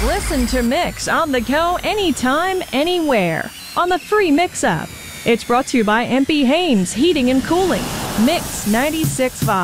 Listen to Mix on the go anytime, anywhere on the free Mix app. It's brought to you by MP Haynes Heating and Cooling. Mix 96.5.